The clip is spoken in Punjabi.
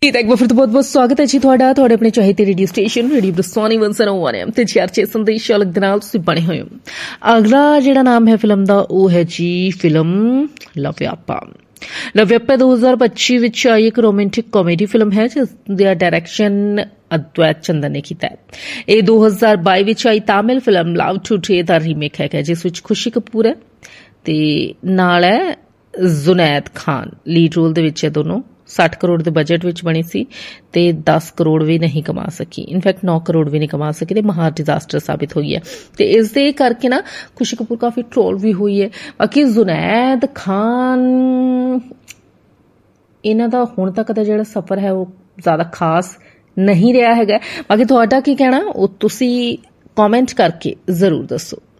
एक बार फिर तो बहुत बहुत स्वागत है जी ਤੁਹਾਡਾ ਤੁਹਾਡੇ ਆਪਣੇ ਚਾਹੀਦੇ ਰੇਡੀਓ ਸਟੇਸ਼ਨ ਰੇਡੀਓ ਬਰਸਾਨੀ 101 ਐਮ ਤੇ ਚਰਚੇ ਸੰਦੇਸ਼ ਅਲੱਗ ਦੇ ਨਾਲ ਤੁਸੀਂ ਬਣੇ ਹੋਏ ਹੋ। ਅਗਲਾ ਜਿਹੜਾ ਨਾਮ ਹੈ ਫਿਲਮ ਦਾ ਉਹ ਹੈ ਜੀ ਫਿਲਮ ਲਵਿਆਪਾ। ਲਵਿਆਪਾ 2025 ਵਿੱਚ ਆਈ ਇੱਕ ਰੋਮਾਂਟਿਕ ਕਾਮੇਡੀ ਫਿਲਮ ਹੈ ਜਿਸ ਦਾ ਡਾਇਰੈਕਸ਼ਨ ਅਦਵੈਤ ਚੰਦਨ ਨੇ ਕੀਤਾ ਹੈ। ਇਹ 2022 ਵਿੱਚ ਆਈ ਤਾਮਿਲ ਫਿਲਮ ਲਵ ਟੂਡੇ ਦਾ ਰੀਮੇਕ ਹੈ ਜਿਸ ਵਿੱਚ ਖੁਸ਼ੀ ਕਪੂਰ ਹੈ ਤੇ ਨਾਲ ਹੈ ਜ਼ੁਨੈਦ ਖਾਨ ਲੀਡ ਰੋਲ ਦੇ ਵਿੱਚ। ਦੋਨੋਂ 60 ਕਰੋੜ ਦੇ ਬਜਟ ਵਿੱਚ ਬਣੀ ਸੀ ਤੇ 10 ਕਰੋੜ ਵੀ ਨਹੀਂ ਕਮਾ ਸਕੀ, ਇਨਫੈਕਟ 9 ਕਰੋੜ ਵੀ ਨਹੀਂ ਕਮਾ ਸਕੀ ਤੇ ਮਹਾ ਡਿਜ਼ਾਸਟਰ ਸਾਬਿਤ ਹੋਈ ਹੈ। ਤੇ ਇਸ ਦੇ ਕਰਕੇ ਨਾ ਖੁਸ਼ੀ ਕਪੂਰ ਕਾਫੀ ਟ੍ਰੋਲ ਵੀ ਹੋਈ ਹੈ। ਬਾਕੀ ਜ਼ੁਨੈਦ ਖਾਨ ਇਹਨਾਂ ਦਾ ਹੁਣ ਤੱਕ ਦਾ ਜਿਹੜਾ ਸਫ਼ਰ ਹੈ ਉਹ ਜ਼ਿਆਦਾ ਖਾਸ ਨਹੀਂ ਰਿਹਾ ਹੈਗਾ। ਬਾਕੀ ਤੁਹਾਡਾ ਕੀ ਕਹਿਣਾ ਉਹ ਤੁਸੀਂ ਕਮੈਂਟ ਕਰਕੇ ਜ਼ਰੂਰ ਦੱਸੋ।